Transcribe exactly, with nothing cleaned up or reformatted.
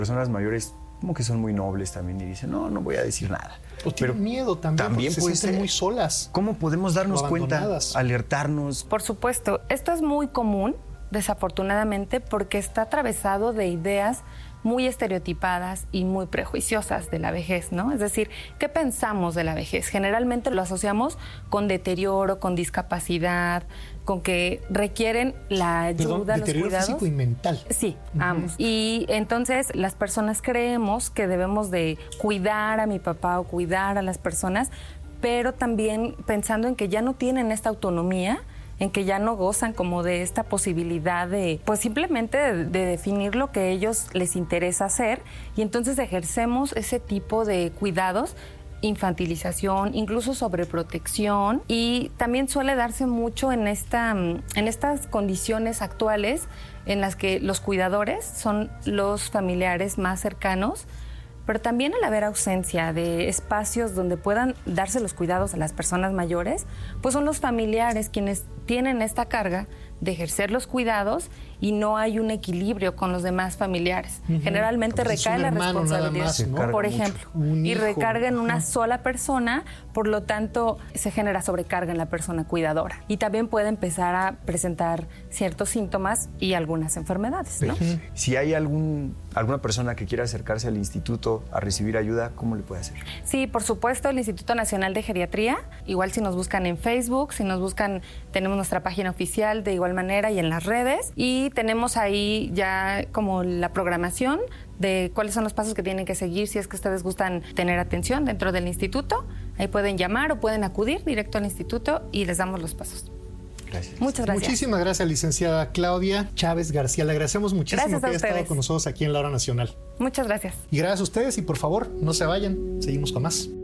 Personas mayores como que son muy nobles también y dicen, no, no voy a decir nada. O tienen Pero miedo también, también porque puede se sienten ser. muy solas. ¿Cómo podemos darnos cuenta, abandonadas. alertarnos? Por supuesto, esto es muy común, desafortunadamente, porque está atravesado de ideas muy estereotipadas y muy prejuiciosas de la vejez, ¿no? Es decir, ¿qué pensamos de la vejez? Generalmente lo asociamos con deterioro, con discapacidad, con que requieren la ayuda, Perdón, los deterioro cuidados. físico y mental. Sí, ambos. Y entonces las personas creemos que debemos de cuidar a mi papá o cuidar a las personas, pero también pensando en que ya no tienen esta autonomía, en que ya no gozan como de esta posibilidad de, pues simplemente de, de definir lo que a ellos les interesa hacer, y entonces ejercemos ese tipo de cuidados, infantilización, incluso sobreprotección, y también suele darse mucho en, esta, en estas condiciones actuales en las que los cuidadores son los familiares más cercanos, pero también al haber ausencia de espacios donde puedan darse los cuidados a las personas mayores, pues son los familiares quienes tienen esta carga de ejercer los cuidados y no hay un equilibrio con los demás familiares. Uh-huh. Generalmente Entonces, recae un la hermano responsabilidad, nada más, ¿no? por mucho. ejemplo, Un y hijo. recarga en una Ajá. sola persona, por lo tanto se genera sobrecarga en la persona cuidadora y también puede empezar a presentar ciertos síntomas y algunas enfermedades, ¿no? Uh-huh. Si hay algún, alguna persona que quiera acercarse al instituto a recibir ayuda, ¿cómo le puede hacer? Sí, por supuesto, el Instituto Nacional de Geriatría, igual si nos buscan en Facebook, si nos buscan, tenemos nuestra página oficial de igual manera y en las redes, y tenemos ahí ya como la programación de cuáles son los pasos que tienen que seguir si es que ustedes gustan tener atención dentro del instituto. Ahí pueden llamar o pueden acudir directo al instituto y les damos los pasos. Gracias. Muchas gracias. Muchísimas gracias, licenciada Claudia Chávez García. Le agradecemos muchísimo Gracias a que haya estado ustedes. con nosotros aquí en La Hora Nacional. Muchas gracias. Y gracias a ustedes y por favor, no se vayan. Seguimos con más.